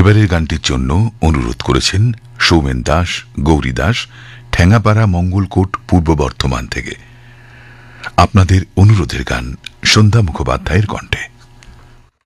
এবারের গানটির জন্য অনুরোধ করেছেন সৌমেন দাস, গৌরী দাস, ঠ্যাঙ্গাপাড়া, মঙ্গলকোট, পূর্ব বর্ধমান থেকে। আপনাদের অনুরোধের গান সন্ধ্যা মুখোপাধ্যায়ের কণ্ঠে।